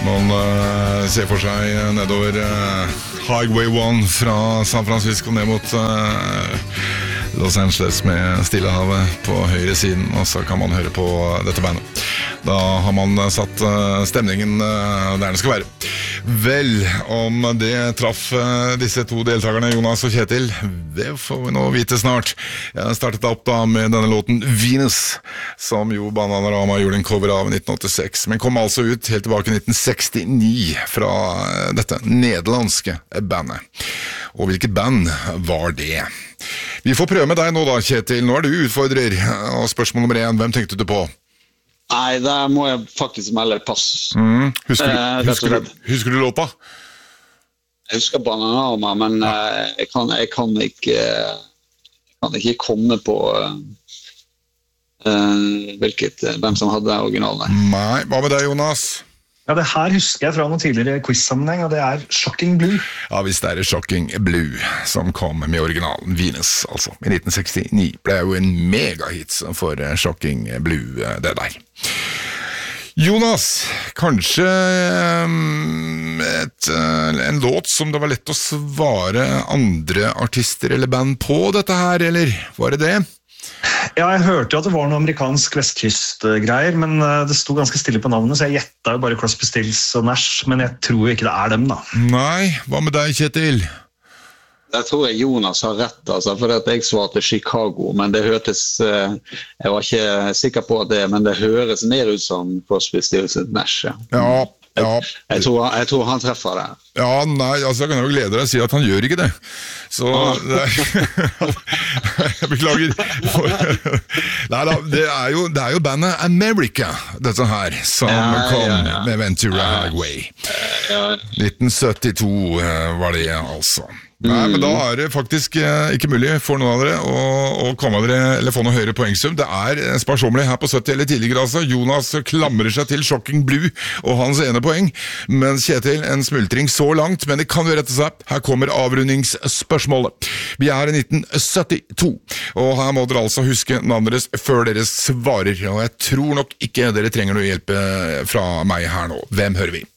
Man ser for seg nedover Highway 1 fra San Francisco ned mot Los Angeles med Stillehavet på høyre siden, og så kan man høre på dette bandet. Da har man satt stemningen der den skal være. Vel, om det traff disse to deltakerne, Jonas og Kjetil, det får vi nå vite snart. Jeg startet opp da med denne låten Venus, som jo Bananarama gjorde en cover av i 1986, men kom altså ut helt tilbake i 1969 fra dette nederlandske bandet. Og hvilket band var det? Vi får prøve med deg nå da, Kjetil. Nå er du utfordrer, og spørsmål nummer 1, hvem tenkte du på? Nei, der må jeg faktisk melde pass. Husker du låta? Jeg husker Bananarama, men jeg kan ikke komme på hvem som hadde originalen. Nei, hva med deg, Jonas? Ja, det her husker jeg fra noen tidligere quiz-sammenheng, og det er Shocking Blue. Ja, hvis det er Shocking Blue som kom med originalen Venus, altså. I 1969 ble jo en megahit for Shocking Blue, det der. Jonas, kanskje en låt som det var lett å svare andre artister eller band på dette her, eller var det det? Ja, jeg hørte jo at det var noe amerikansk vestkyst-greier, men det sto ganske stille på navnet, så jeg gjettet jo bare Crosby, Stills og Nash, men jeg tror ikke det er dem da. Nei, hva med deg, Kjetil? Jeg tror Jonas har rett, altså, for at jeg svarte Chicago, men det hørtes, jeg var ikke sikker på det, men det høres mer ut som Crosby, Stills og Nash. Ja. Jeg tror han treffer det. Ja, nei, altså jeg kan jo glede deg å si at han gjør ikke det. Så jeg beklager. Neida, det er jo bandet America, dette her, som kom med Ventura Highway. 1972 var det altså. Nei, men da er det faktisk ikke mulig for noen av dere å komme dere, eller få noe høyere poengsum. Det er sparsommelig her på 70 eller tidligere altså. Jonas klamrer seg til Shocking Blue og hans ene poeng, mens Kjetil en smultring så langt, men det kan jo rette seg. Her kommer avrundingsspørsmålet. Vi er i 1972, og her må dere altså huske navnet deres før dere svarer, og jeg tror nok ikke dere trenger noe hjelp fra meg her nå. Hvem hører vi?